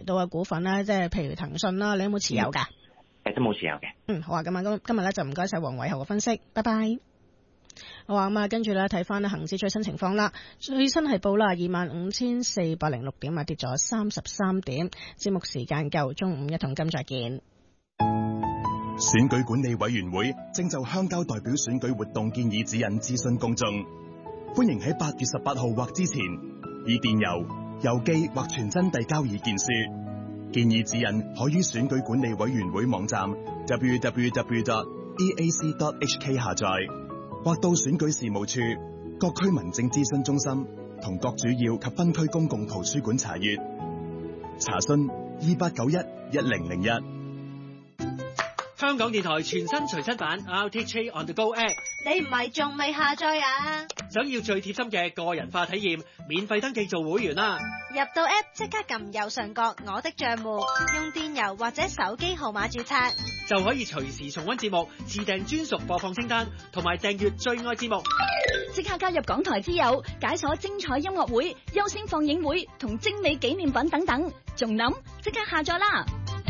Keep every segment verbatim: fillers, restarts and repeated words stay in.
到嘅股份咧，即係譬如騰訊啦，你有冇持有㗎？ 誒，都冇持有嘅。 嗯，好啊，咁啊，今今日咧就唔該晒黃偉豪嘅分析，拜拜。好啊，咁啊，跟住咧睇翻咧恒指最新情況啦，最新係報啦二萬五千四百零六點啊，跌咗三十三點。節目時間夠，中午一桶金再見。 選舉管理委員會正就鄉郊代表選舉活動建議指引諮詢公眾，歡迎喺八月十八號或之前以電郵、郵寄或傳真遞交意見書。建議指引可於選舉管理委員會網站 double-u double-u double-u dot e a c dot h k 下載，或到選舉事務處、各區民政諮詢中心同各主要及分區公共圖書館查閱。查詢二八九一一零零一。 香港電台全新隨身版 R T H On The Go App， 你唔係仲未下載啊？ 想要最貼心嘅個人化體驗，免費登記做會員啦！ 入到 App 即刻撳右上角我的賬戶，用電郵或者手機號碼註冊， 就可以隨時重溫節目，自訂專屬播放清單，同埋訂閱最愛節目。 即刻加入港台之友，解鎖精彩音樂會、優先放映會同精美紀念品等等，仲諗即刻下載啦！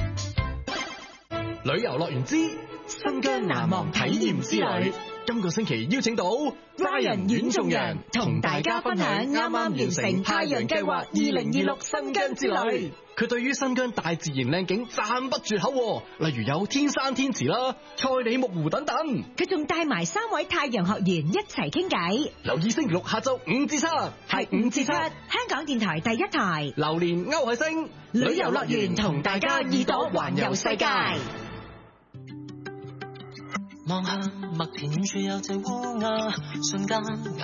旅遊樂園之新疆難忘體驗之旅，今個星期邀請到 Ryan 阮仲陽同大家分享啱啱完成太陽計劃二零二六新疆之旅。佢對於新疆大自然靚景讚不絕口，例如有天山天池啦、賽里木湖等等。 佢仲帶埋三位太陽學員一齊傾偈。 留意星期六下晝五至七，係五至七，香港電台第一台。 榴蓮歐海星旅遊樂園同大家耳朵環遊世界。 望向麥田遠處有隻烏鴉，瞬間